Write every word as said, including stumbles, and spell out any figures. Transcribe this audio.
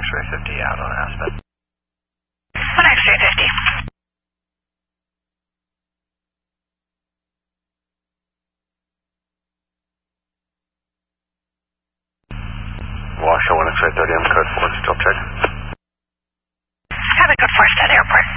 X-ray fifty out on Aspen. one X-ray fifty. Washoe one X-ray thirty, I'm code four, still checking. Have a good force at airport.